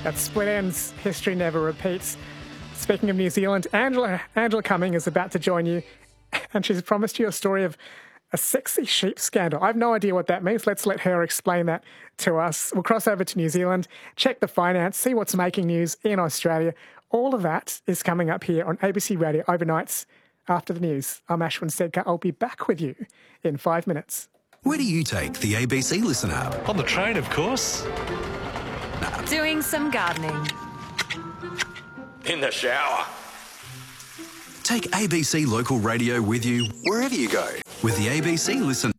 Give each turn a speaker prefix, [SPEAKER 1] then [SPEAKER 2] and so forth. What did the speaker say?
[SPEAKER 1] At Split Ends, history never repeats. Speaking of New Zealand, Angela Cumming is about to join you, and she's promised you a story of a sexy sheep scandal. I have no idea what that means. Let's let her explain that to us. We'll cross over to New Zealand, check the finance, see what's making news in Australia. All of that is coming up here on ABC Radio overnights after the news. I'm Ashwin Sedkar. I'll be back with you in 5 minutes.
[SPEAKER 2] Where do you take the ABC Listen app?
[SPEAKER 3] On the train, of course.
[SPEAKER 4] Doing some gardening.
[SPEAKER 3] In the shower.
[SPEAKER 2] Take ABC Local Radio with you wherever you go with the ABC Listen